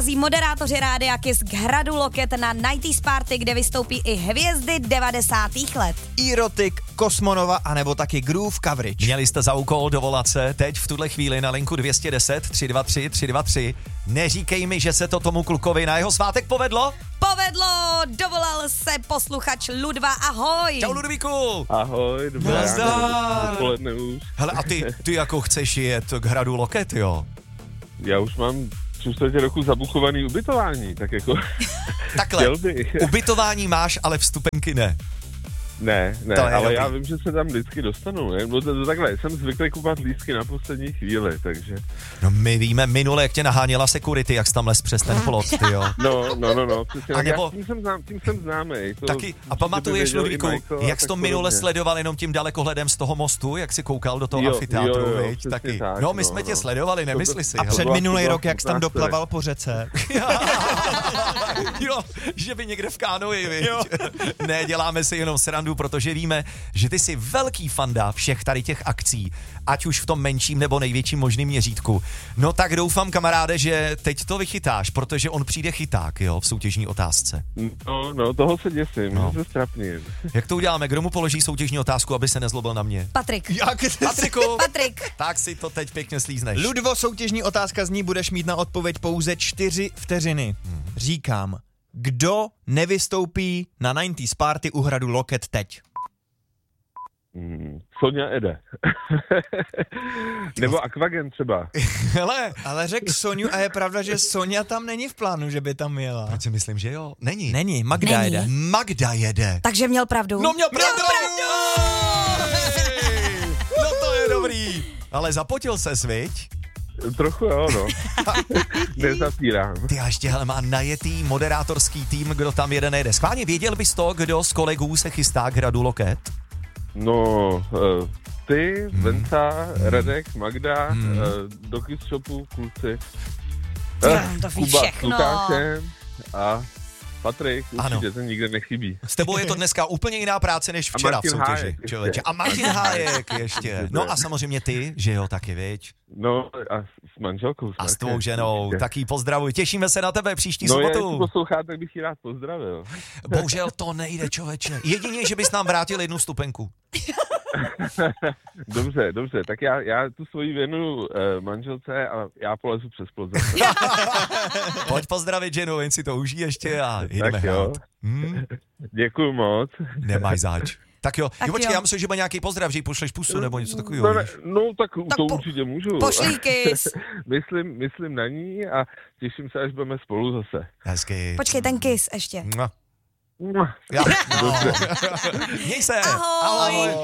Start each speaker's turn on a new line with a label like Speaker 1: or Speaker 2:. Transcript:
Speaker 1: dorazí moderátoři Rádia Kiss k hradu Loket na 90s Party, kde vystoupí i hvězdy 90. let.
Speaker 2: Erotik, Kosmonova anebo taky Groove Coverage.
Speaker 3: Měli jste za úkol dovolat se teď v tuhle chvíli na linku 210 323 323. Neříkej mi, že se to tomu klukovi na jeho svátek povedlo?
Speaker 1: Povedlo, dovolal se posluchač Ludva, ahoj.
Speaker 3: Čau Ludvíku.
Speaker 4: Ahoj, dobré
Speaker 3: Nazdar.
Speaker 4: odpoledne už.
Speaker 3: Hele, a ty jako chceš jet k hradu Loket, jo?
Speaker 4: Já už mám 3 roku zabuchovaný ubytování, tak jako
Speaker 3: Takhle,
Speaker 4: chtěl bych.
Speaker 3: ubytování máš, ale vstupenky ne.
Speaker 4: Ne,
Speaker 3: To je
Speaker 4: ale
Speaker 3: dobrý.
Speaker 4: já vím, že se tam vždycky dostanu. Ne? No to takhle, jsem zvyklý kupovat lístky na poslední chvíli, takže...
Speaker 3: No my víme minule, jak tě naháněla security, jak jsi tam les přes ten plot, ty jo.
Speaker 4: No, přesně.
Speaker 3: A nebo-
Speaker 4: Tím jsem známý. To
Speaker 3: Taky, a
Speaker 4: určitě
Speaker 3: pamatuješ,
Speaker 4: by věděl
Speaker 3: Ludvíku,
Speaker 4: i Michael a
Speaker 3: jak jsi
Speaker 4: tak
Speaker 3: to minule
Speaker 4: podobně.
Speaker 3: sledoval jenom tím dalekohledem z toho mostu, jak jsi koukal do toho
Speaker 4: Jo,
Speaker 3: amfiteátru,
Speaker 4: jo,
Speaker 3: viď?
Speaker 4: přesně
Speaker 3: Taky.
Speaker 4: tak,
Speaker 3: No, my
Speaker 4: no,
Speaker 3: jsme tě
Speaker 4: no.
Speaker 3: sledovali, nemysli si.
Speaker 2: A
Speaker 3: hele.
Speaker 2: předminulý
Speaker 4: byla
Speaker 2: rok, jak jsi tam
Speaker 4: 15
Speaker 2: doplaval po řece.
Speaker 3: Jo, že by někde v kánoji, viď? Ne, děláme si jenom srandu, protože víme, že ty jsi velký fanda všech tady těch akcí, ať už v tom menším nebo největším možným měřítku. No tak doufám, kamaráde, že teď to vychytáš, protože on přijde chyták, jo, v soutěžní otázce.
Speaker 4: No, toho se děsím,
Speaker 3: No.
Speaker 4: že se strapním.
Speaker 3: Jak to uděláme? Kdo mu položí soutěžní otázku, aby se nezlobil na mě?
Speaker 1: Patrik.
Speaker 3: Patriku,
Speaker 1: Patrik.
Speaker 3: tak si to teď pěkně slízneš.
Speaker 2: Ludvo, soutěžní otázka zní, budeš mít na odpověď pouze 4 vteřiny. Říkám, kdo nevystoupí na 90s Party u hradu Loket teď?
Speaker 4: Sonja Ede. Nebo Aquagen třeba.
Speaker 3: Hele,
Speaker 2: Ale řekl Soňu a je pravda, že Sonja tam není v plánu, že by tam jela.
Speaker 3: proč si myslím, že jo? Není.
Speaker 2: Není, Magda
Speaker 1: Není.
Speaker 2: jede.
Speaker 3: Magda jede.
Speaker 1: Takže měl pravdu.
Speaker 3: No měl pravdu! Hej! No to je dobrý. Ale zapotil ses, viď?
Speaker 4: Trochu jo, no. Nezapírám.
Speaker 3: Ty a ještě hele, má najetý moderátorský tým, kdo tam jede, nejde. Schválně věděl bys to, kdo z kolegů se chystá k hradu Loket?
Speaker 4: No, ty, Venca, Radek, Magda, do Kiss Shopu, kluci.
Speaker 1: To ví
Speaker 4: Kuba s
Speaker 1: všechno.
Speaker 4: Lukášem a Patrik,
Speaker 3: Ano.
Speaker 4: určitě ten nikde nechybí.
Speaker 3: S tebou je to dneska úplně jiná práce než včera v
Speaker 4: Martin
Speaker 3: soutěži.
Speaker 4: Hájek ještě.
Speaker 3: Člověče. A Martin Hájek ještě. No a samozřejmě ty, že jo, taky, viď?
Speaker 4: No a s manželkou.
Speaker 3: A s tvou
Speaker 4: Markem,
Speaker 3: ženou,
Speaker 4: určitě.
Speaker 3: taky pozdravuj. Těšíme se na tebe příští
Speaker 4: No, jestli
Speaker 3: sobotu.
Speaker 4: posloucháte, tak bych ji rád pozdravil.
Speaker 3: Bohužel to nejde, člověče. Jedině, že bys nám vrátil 1 vstupenku.
Speaker 4: Dobře, tak já tu svoji věnu manželce a já polezu přes plot zase.
Speaker 3: Pojď pozdravit ženu, jen si to užij ještě a jdeme
Speaker 4: Tak jo.
Speaker 3: hrát.
Speaker 4: Děkuju moc.
Speaker 3: Nemáš zač. Tak jo,
Speaker 1: Tak
Speaker 3: počkej,
Speaker 1: jo.
Speaker 3: já myslím, že má nějaký pozdrav, že jí pošleš pusu nebo něco takového.
Speaker 4: No,
Speaker 3: víš?
Speaker 4: no tak to
Speaker 1: po-
Speaker 4: určitě můžu.
Speaker 1: Pošlí kiss.
Speaker 4: myslím na ní a těším se, až budeme spolu zase.
Speaker 3: Hezky.
Speaker 1: Počkej, ten kiss ještě.
Speaker 3: Mua. Já. No. Měj se.
Speaker 1: Ahoj.
Speaker 3: Ahoj.